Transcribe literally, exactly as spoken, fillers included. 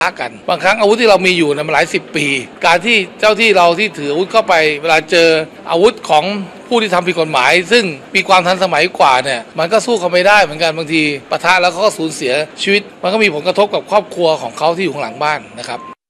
กันบางครั้งอาวุธที่เรามีอยู่นะมันหลายสิบปีการที่เจ้าที่เราที่ถืออาวุธเข้าไปเวลาเจออาวุธของผู้ที่ทำผิดกฎหมายซึ่งมีความทันสมัยกว่าเนี่ยมันก็สู้เขาไม่ได้เหมือนกันบางทีปะทะแล้วเขาก็สูญเสียชีวิตมันก็มีผลกระทบกับครอบครัวของเขาที่อยู่ข้างหลังบ้านนะครับ